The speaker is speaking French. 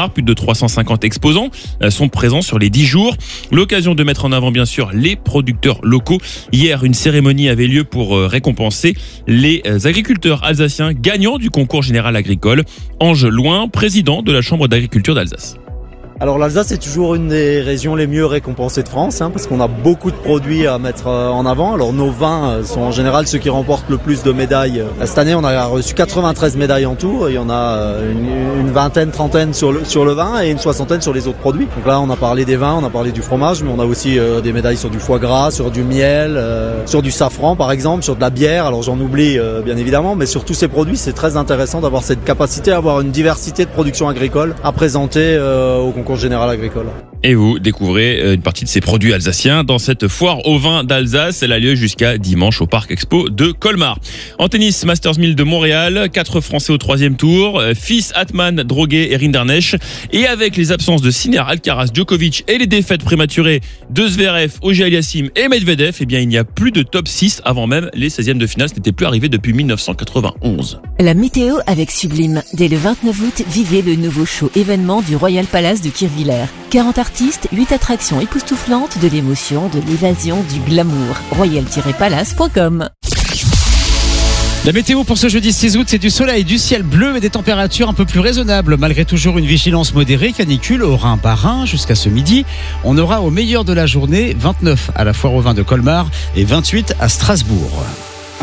Colmar. Plus de 350 exposants sont présents sur les 10 jours. L'occasion de mettre en avant bien sûr les producteurs locaux. Hier, une cérémonie avait lieu pour récompenser les agriculteurs alsaciens gagnants du concours général agricole. Ange Loin, président de la Chambre d'agriculture d'Alsace. Alors l'Alsace est toujours une des régions les mieux récompensées de France, parce qu'on a beaucoup de produits à mettre en avant. Alors nos vins sont en général ceux qui remportent le plus de médailles. Cette année on a reçu 93 médailles en tout, il y en a une vingtaine, trentaine sur le vin et une soixantaine sur les autres produits. Donc là on a parlé des vins, on a parlé du fromage, mais on a aussi des médailles sur du foie gras, sur du miel, sur du safran par exemple, sur de la bière. Alors j'en oublie bien évidemment, mais sur tous ces produits c'est très intéressant d'avoir cette capacité à avoir une diversité de production agricole à présenter au concours général agricole. Et vous découvrez une partie de ces produits alsaciens dans cette foire au vin d'Alsace. Elle a lieu jusqu'à dimanche au Parc Expo de Colmar. En tennis, Masters 1000 de Montréal, 4 Français au 3e tour, Fils, Atman, Droguet et Rinderknecht. Et avec les absences de Sinner, Alcaraz, Djokovic et les défaites prématurées de Zverev, Auger-Aliassime et Medvedev, eh bien il n'y a plus de top 6 avant même les 16e de finale. Ce n'était plus arrivé depuis 1991. La météo avec Sublime. Dès le 29 août, vivez le nouveau show événement du Royal Palace de Kirchwiller. 40 artistes, 8 attractions époustouflantes, de l'émotion, de l'évasion, du glamour. royal-palace.com. La météo pour ce jeudi 6 août, c'est du soleil, du ciel bleu et des températures un peu plus raisonnables. Malgré toujours une vigilance modérée, canicule au Rhin-Bas-Rhin jusqu'à ce midi. On aura au meilleur de la journée 29 à la foire au vin de Colmar et 28 à Strasbourg.